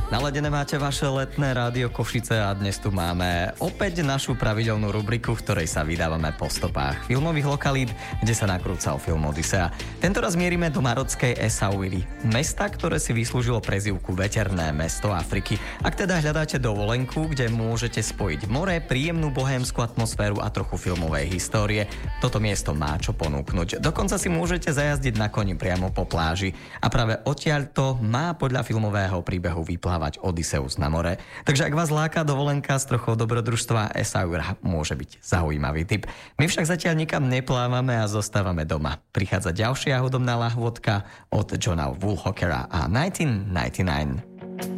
Naladené máte vaše letné rádio Košice a dnes tu máme opäť našu pravidelnú rubriku, v ktorej sa vydávame po stopách filmových lokalít, kde sa nakrúcal film Odysea. Tentoraz mierime do marockej Essaouira, mesta, ktoré si vyslúžilo prezývku Veterné mesto Afriky. Ak teda hľadáte dovolenku, kde môžete spojiť more, príjemnú bohémsku atmosféru a trochu filmovej histórie, toto miesto má čo ponúknuť. Dokonca si môžete zajazdiť na koni priamo po pláži a práve odtiaľto má podľa filmového príbehu vyplávať Odysseus na more. Takže ak vás láka dovolenka s trochou dobrodružstva, Essaouira môže byť zaujímavý tip. My však zatiaľ nikam neplávame a zostávame doma. Prichádza ďalšia hudobná lahôdka od Johna Woolhockera a 1999.